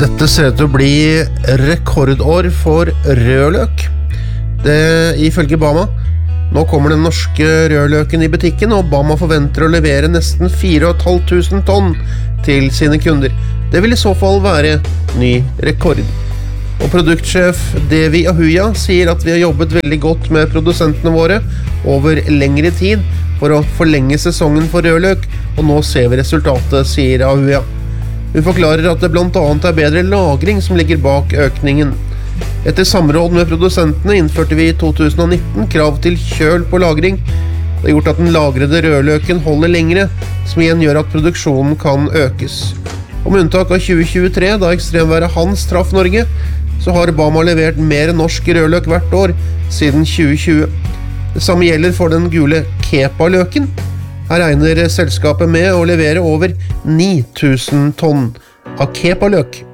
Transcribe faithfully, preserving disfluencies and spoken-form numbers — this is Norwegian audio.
Dette ser ut til å bli rekordår for rødløk. Det ifølge Bama. Nå kommer den norske rødløken i butikken, og Bama forventer å levere nesten fire og et halvt tusen tonn til sine kunder. Det vil i så fall være ny rekord. Og produktsjef Devi Ahuja sier at vi har jobbet veldig godt med produsentene våre over lengre tid for å forlenge sesongen for rødløk, og nå ser vi resultatet, sier Ahuja. Hun forklarer at det blant annet er bedre lagring som ligger bak økningen. Etter samråd med produsentene innførte vi i to tusen og nitten krav til kjøl på lagring. Det har gjort at den lagrede rødløken holder lengre, som igjen gjør at produksjonen kan økes. Om unntak av tjue tjuetre, da ekstremværet Hans traff Norge, så har Bama levert mer norsk rødløk hvert år siden tjue tjue. Det samme gjelder for den gule Kepa-løken. Her regner selskapet med å levere over ni tusen tonn av Kepa-løk.